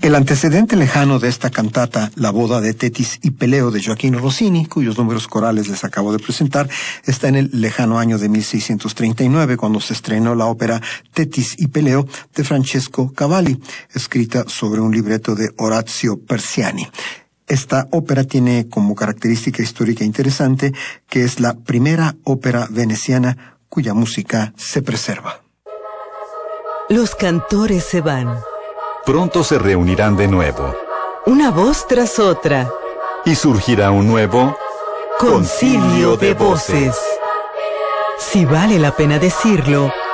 El antecedente lejano de esta cantata, La boda de Tetis y Peleo de Gioachino Rossini, cuyos números corales les acabo de presentar, está en el lejano año de 1639, cuando se estrenó la ópera Tetis y Peleo de Francesco Cavalli, escrita sobre un libreto de Orazio Persiani. Esta ópera tiene como característica histórica interesante que es la primera ópera veneciana cuya música se preserva. Los cantores se van. Pronto se reunirán de nuevo. Una voz tras otra. Y surgirá un nuevo concilio de voces. Si vale la pena decirlo,